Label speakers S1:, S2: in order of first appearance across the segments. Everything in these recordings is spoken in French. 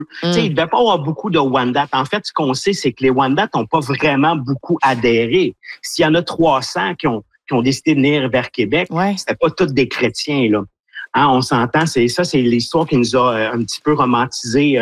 S1: Tu sais, il ne devait pas avoir beaucoup de Wendat. En fait, ce qu'on sait, c'est que les Wendat n'ont pas vraiment beaucoup adhéré. S'il y en a 300 qui ont décidé de venir vers Québec, c'était pas tous des chrétiens, là. Hein, on s'entend, c'est l'histoire qui nous a un petit peu romantisé,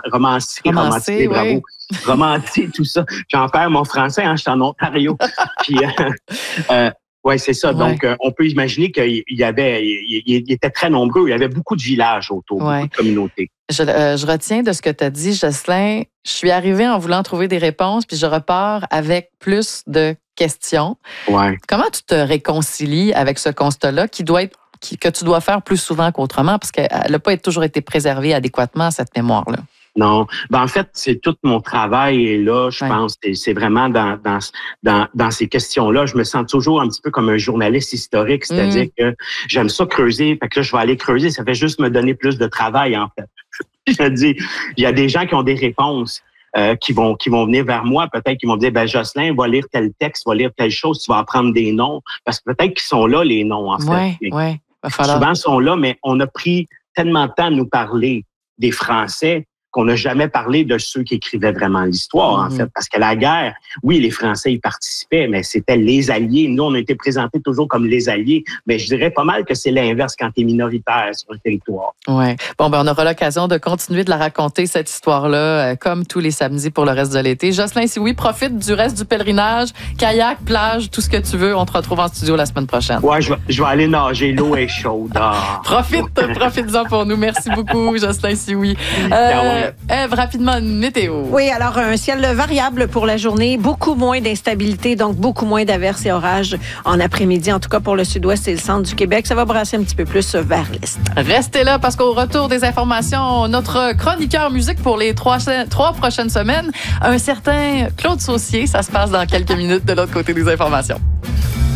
S1: bravo. Romantisé, tout ça. J'en perds mon français, hein, je suis en Ontario. Puis, oui, c'est ça. Ouais. Donc, on peut imaginer qu'il était très nombreux. Il y avait beaucoup de villages autour, beaucoup de communautés.
S2: Je retiens de ce que tu as dit, Jocelyn. Je suis arrivée en voulant trouver des réponses, puis je repars avec plus de questions.
S1: Ouais.
S2: Comment tu te réconcilies avec ce constat-là que tu dois faire plus souvent qu'autrement, parce qu'elle n'a pas toujours été préservée adéquatement, cette mémoire-là?
S1: Non. Ben, en fait, c'est tout mon travail et là, je pense, c'est vraiment dans ces questions-là. Je me sens toujours un petit peu comme un journaliste historique, c'est-à-dire que j'aime ça creuser, fait que là, je vais aller creuser, ça fait juste me donner plus de travail, en fait. Je dis, il y a des gens qui ont des réponses. Qui vont venir vers moi, peut-être qu'ils vont dire, ben Jocelyn, va lire tel texte, va lire telle chose, tu vas apprendre des noms, parce que peut-être qu'ils sont là, les noms, en fait.
S2: Oui.
S1: Souvent, ils sont là, mais on a pris tellement de temps à nous parler des Français qu'on n'a jamais parlé de ceux qui écrivaient vraiment l'histoire, en fait. Parce que la guerre, oui, les Français y participaient, mais c'était les Alliés. Nous, on a été présentés toujours comme les Alliés, mais je dirais pas mal que c'est l'inverse quand tu es minoritaire sur un territoire.
S2: Oui. Bon, ben on aura l'occasion de continuer de la raconter, cette histoire-là, comme tous les samedis pour le reste de l'été. Jocelyn Sioui, profite du reste du pèlerinage, kayak, plage, tout ce que tu veux. On te retrouve en studio la semaine prochaine.
S1: Ouais, je vais aller nager, l'eau est chaude.
S2: Profite-en pour nous. Merci beaucoup, Jocelyn Sioui. Ève, rapidement, une météo.
S3: Oui, alors un ciel variable pour la journée, beaucoup moins d'instabilité, donc beaucoup moins d'averses et orages en après-midi, en tout cas pour le sud-ouest et le centre du Québec. Ça va brasser un petit peu plus vers l'est.
S2: Restez là parce qu'au retour des informations, notre chroniqueur musique pour les trois prochaines semaines, un certain Claude Saucier, ça se passe dans quelques minutes de l'autre côté des informations.